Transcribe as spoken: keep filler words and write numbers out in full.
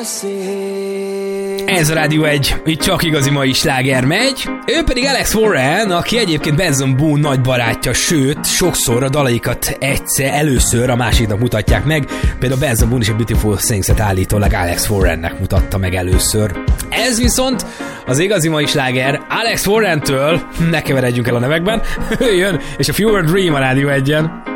Ez a Rádió egy, itt csak igazi mai sláger megy. Ő pedig Alex Warren, aki egyébként Benson Boone nagy barátja, sőt, sokszor a dalaikat egyszer, először a másiknak mutatják meg. Például Benson Boone is a Beautiful Things-et állítólag Alex Warrennek mutatta meg először. Ez viszont az igazi mai sláger Alex Warrentől, ne keveredjünk el a nevekben, ő jön, és a Fever Dream a Rádió egyen.